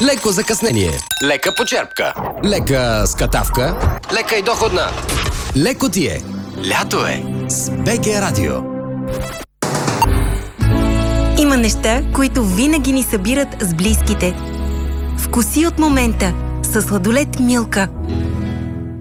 Леко закъснение. Лека почерпка. Лека скатавка. Лека и доходна. Леко ти е. Лято е. С БГ Радио. Има неща, които винаги ни събират с близките. Вкуси от момента с сладолед Милка.